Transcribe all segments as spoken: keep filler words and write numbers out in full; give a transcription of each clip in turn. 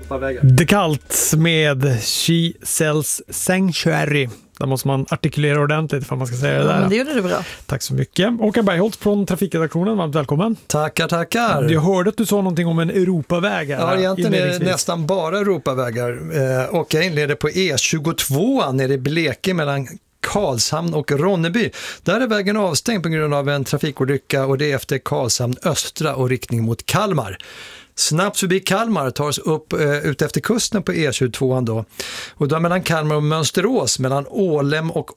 Europavägar. Dekalt med She Sells Sanctuary. Där måste man artikulera ordentligt för att man ska säga det där. Ja, men det gjorde du bra. Tack så mycket. Håkan Bergholt från Trafikredaktionen, varmt välkommen. Tackar, tackar. Jag hörde att du sa någonting om en Europaväg. Ja, egentligen är det nästan bara Europavägar. Och jag inleder på E tjugotvå nere i Blekinge mellan Karlshamn och Ronneby. Där är vägen avstängd på grund av en trafikolycka och det är efter Karlshamn östra och riktning mot Kalmar. Snabbt förbi Kalmar tar oss upp eh, ut efter kusten på E tjugotvå då. Och då mellan Kalmar och Mönsterås, mellan Ålem och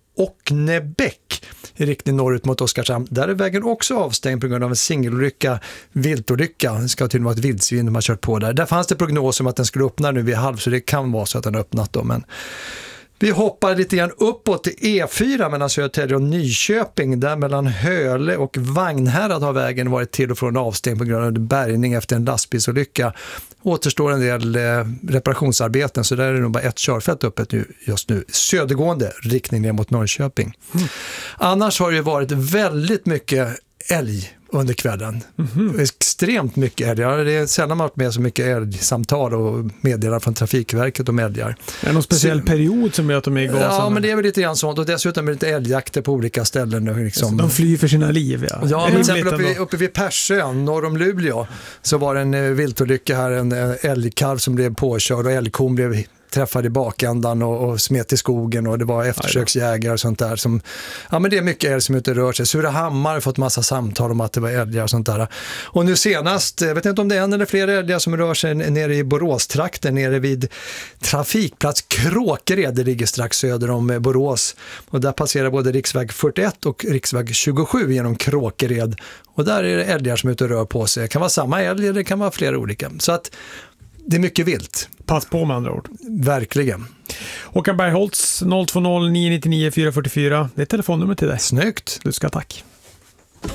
Åknebäck i riktning norrut mot Oskarshamn. Där är vägen också avstängd på grund av en singelolycka, viltolycka. Det ska till och med vara ett vildsvin de har kört på där. Där fanns det prognos om att den skulle öppna nu vid halv, så det kan vara så att den har öppnat då, men vi hoppar lite grann uppåt till E fyra mellan Södertälje och Nyköping. Där mellan Höle och Vagnhärad har vägen varit till och från avstängd på grund av bärgning efter en lastbilsolycka. Återstår en del eh, reparationsarbeten, så där är det nog bara ett körfält öppet nu, just nu. Södergående riktning ner mot Norrköping. Mm. Annars har det varit väldigt mycket älg under kvällen. Mm-hmm. Extremt mycket älgar. Det är sällan varit med så mycket älgsamtal och meddelanden från Trafikverket om älgar. Är det någon speciell så, period som gör att de är i gasen? Ja, men det är väl lite grann sånt. Och dessutom är det lite älgjakter på olika ställen nu. Liksom. De flyr för sina liv, ja. Ja, men till exempel uppe, uppe vid Persön, norr om Luleå, så var det en uh, viltolycka här. En uh, älgkalv som blev påkörd och älgkon blev träffade i bakändan och, och smet i skogen, och det var eftersöksjägare och sånt där som, ja men det är mycket älg som inte rör sig. Surahammar har fått massa samtal om att det var älgar och sånt där. Och nu senast, jag vet inte om det är en eller flera älgar som rör sig nere i Boråstrakten, nere vid trafikplats Kråkered, det ligger strax söder om Borås, och där passerar både riksväg fyrtioett och riksväg tjugosju genom Kråkered, och där är det älgar som är ute och rör på sig. Det kan vara samma älg eller det kan vara flera olika, så att det är mycket vilt. Pass på med andra ord. Verkligen. Håkan Bergholtz, noll två noll nio nio nio fyra fyra fyra. Det är telefonnummer till dig. Snyggt. Du ska tack.